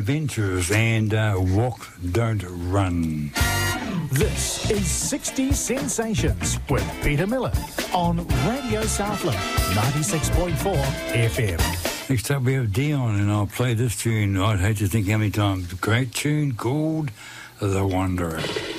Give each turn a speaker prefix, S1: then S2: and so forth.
S1: Adventurers and Walk, Don't Run.
S2: This is 60 Sensations with Peter Miller on Radio Southland 96.4 FM.
S1: Next up we have Dion, and I'll play this tune. I'd hate to think how many times. Great tune called The Wanderer.